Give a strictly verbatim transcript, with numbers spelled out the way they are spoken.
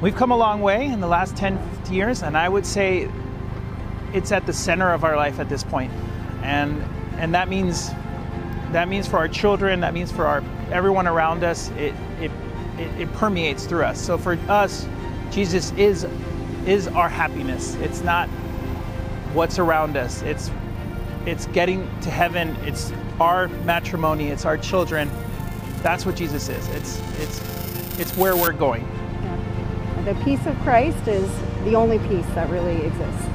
We've come a long way in the last ten, fifty years, and I would say it's at the center of our life at this point. And and that means that means for our children, that means for our everyone around us, it it it, it permeates through us. So for us, Jesus is is our happiness. It's not what's around us. It's it's getting to heaven. It's our matrimony. It's our children. That's what Jesus is. It's it's it's where we're going. Yeah. The peace of Christ is the only peace that really exists.